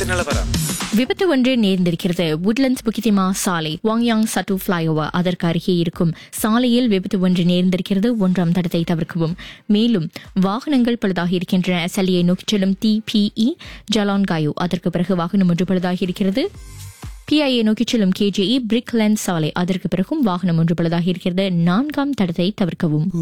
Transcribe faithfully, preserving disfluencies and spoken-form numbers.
நிலவரம். விபத்து ஒன்று நேர்ந்திருக்கிறது. உட்லண்ட்ஸ் புக்கித்திமா சாலை வாங்யாங் சட்டு ஃபிளைஓவர் அதற்கு அருகே இருக்கும் சாலையில் விபத்து ஒன்று நேர்ந்திருக்கிறது. ஒன்றாம் தடத்தை தவிர்க்கவும். மேலும் வாகனங்கள் பழுதாகி இருக்கின்றன. எஸ்எல்ஏ நோக்கிச் செல்லும் டி பிஇ ஜலான்காயோ அதற்கு பிறகு வாகனம் ஒன்று பழுதாகி இருக்கிறது. பிஐஏ நோக்கிச் செல்லும் கேஜேஇ பிரிக்லேண்ட் சாலை அதற்கு பிறகும் வாகனம் ஒன்று பழுதாகி இருக்கிறது. நான்காம் தடத்தை தவிர்க்கவும்.